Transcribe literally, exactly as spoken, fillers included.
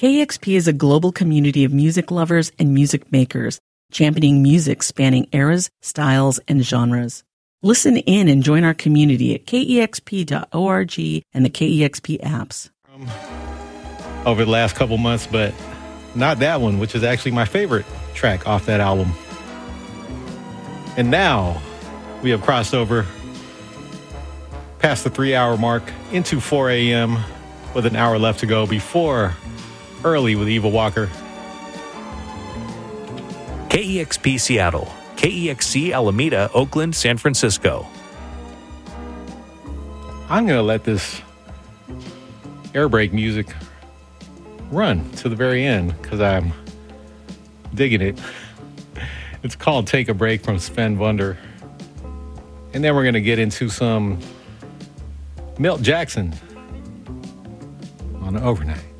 K E X P is a global community of music lovers and music makers, championing music spanning eras, styles, and genres. Listen in and join our community at K E X P dot org and the K E X P apps. Over the last couple months, but not that one, which is actually my favorite track off that album. And now we have crossed over past the three-hour mark into four a.m. with an hour left to go before Early with Eva Walker. K E X P Seattle, K E X C Alameda, Oakland, San Francisco. I'm going to let this air brake music run to the very end because I'm digging it. It's called Take a Break from Sven Wunder. And then we're going to get into some Milt Jackson on Overnight.